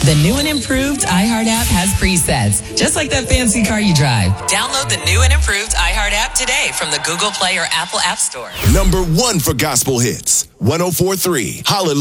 The new and improved iHeart app has presets, just like that fancy car you drive. Download the new and improved iHeart app today from the Google Play or Apple App Store. Number 1 for gospel hits, 104.3 Hallelujah.